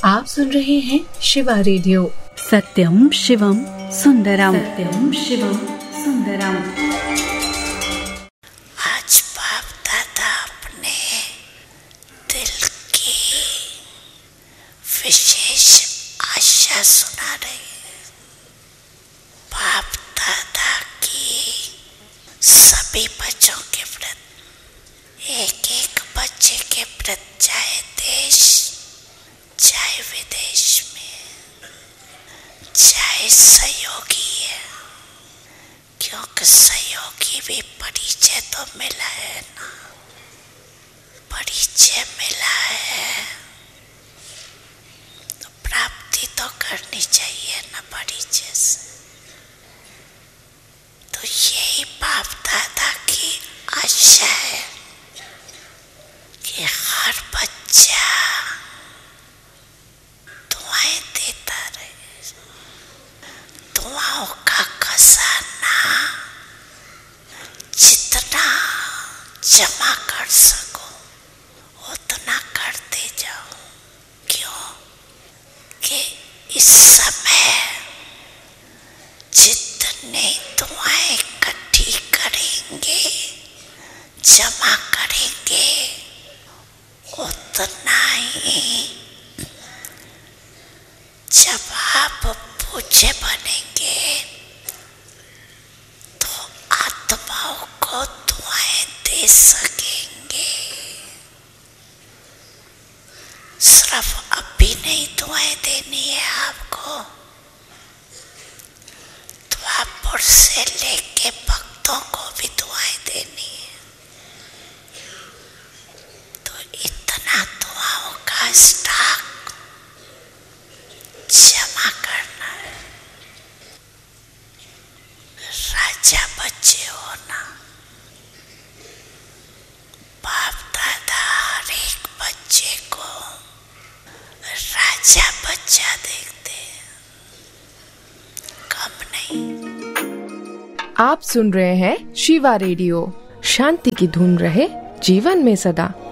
आप सुन रहे हैं शिवा रेडियो। सत्यम शिवम सुंदरम। सत्यम शिवम सुंदरम। आज बाप दादा अपने दिल की विशेष आशा सुना रहे हैं। बाप दादा की सभी बच्चों के प्रति, एक एक बच्चे के प्रति, चाहे देश चाहे विदेश में, चाहे सहयोगी है, क्योंकि सहयोगी भी परिचय तो मिला है ना, परिचय मिला है तो प्राप्ति तो करनी चाहिए ना परिचय से। तो यही बाप दादा की आशा है कि हर बच्चा दुआएं देता रहे। दुआओं का खजाना जितना जमा कर सको उतना करते जाओ, क्यों कि इस समय जितने दुआएं इकट्ठी करेंगे, जमा करेंगे, उतना ही जब आप पूज्य बनेंगे तो आत्माओं को दुआएं दे सकेंगे। सिर्फ अभी नहीं दुआएं देनी है आपको, द्वापर से लेके भक्तों को भी दुआएं देनी है। तो इतना दुआओं का स्टॉक जमा करना है। राजा बच्चे हो ना, बाप दादा हर एक बच्चे को राजा बच्चा देखते हैं, कम नहीं। आप सुन रहे हैं शिवा रेडियो। शांति की धुन रहे जीवन में सदा।